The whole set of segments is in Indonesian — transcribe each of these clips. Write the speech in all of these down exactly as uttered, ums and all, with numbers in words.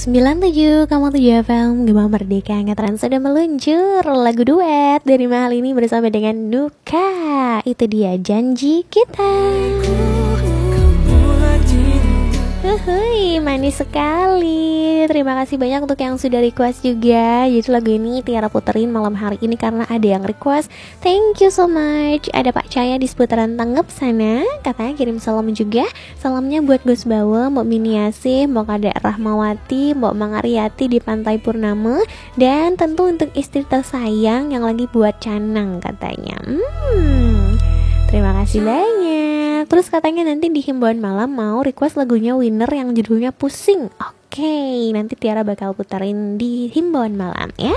sembilan tujuh koma tujuh F M Gema Merdeka Ngetren sudah meluncur lagu duet dari Mahal ini bersama dengan Nuka. Itu dia Janji Kita. Hehe, manis sekali. Terima kasih banyak untuk yang sudah request juga. Jadi lagu ini Tiara puterin malam hari ini karena ada yang request. Thank you so much. Ada Pak Caya di seputaran Tanggep sana, katanya kirim salam juga. Salamnya buat Gus Bawa, Mbak Miniasi, Mbak Kadek Rahmawati, Mbak Mangariati di Pantai Purnama, dan tentu untuk istri tersayang yang lagi buat canang katanya. Hmm, terima kasih banyak. Terus katanya nanti di himbauan malam mau request lagunya Winner yang judulnya Pusing. Oke, nanti Tiara bakal puterin di himbauan malam ya.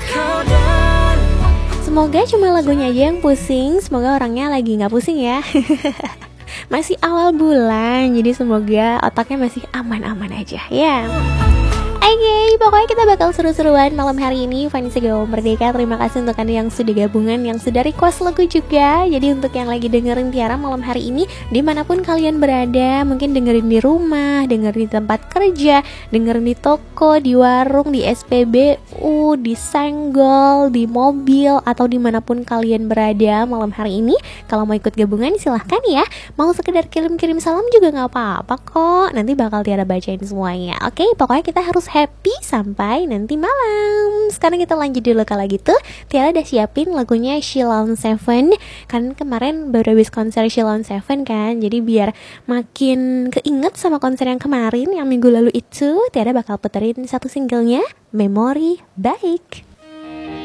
Semoga cuma lagunya aja yang pusing. Semoga orangnya lagi gak pusing ya. Masih awal bulan, jadi semoga otaknya masih aman-aman aja ya. Oke, okay, pokoknya kita bakal seru-seruan malam hari ini. Vanessa Gema Merdeka, terima kasih untuk Anda yang sudah gabungan, yang sudah request lagu juga. Jadi untuk yang lagi dengerin Tiara malam hari ini, dimanapun kalian berada, mungkin dengerin di rumah, dengerin di tempat kerja, dengerin di toko, di warung, di S P B U, di senggol, di mobil, atau dimanapun kalian berada malam hari ini. Kalau mau ikut gabungan silahkan ya. Mau sekedar kirim-kirim salam juga gak apa-apa kok. Nanti bakal Tiara bacain semuanya. Oke, okay, pokoknya kita harus happy sampai nanti malam. Sekarang kita lanjut dulu kalau gitu. Tiara udah siapin lagunya Sheila on Seven. Kan kemarin baru habis konser Sheila on Seven kan. Jadi biar makin keinget sama konser yang kemarin, yang minggu lalu itu, Tiara bakal puterin satu singlenya, Memori Baik.